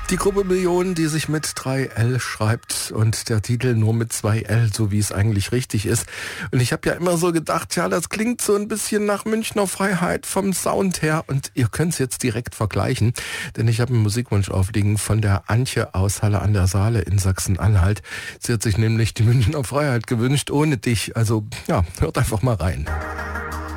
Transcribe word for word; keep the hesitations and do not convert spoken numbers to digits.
Die Gruppe Millionen, die sich mit drei L schreibt und der Titel nur mit zwei L, so wie es eigentlich richtig ist. Und ich habe ja immer so gedacht, ja, das klingt so ein bisschen nach Münchner Freiheit vom Sound her und ihr könnt es jetzt direkt vergleichen, denn ich habe einen Musikwunsch aufliegen von der Antje aus Halle an der Saale in Sachsen-Anhalt. Sie hat sich nämlich die Münchner Freiheit gewünscht ohne dich, also ja, hört einfach mal rein.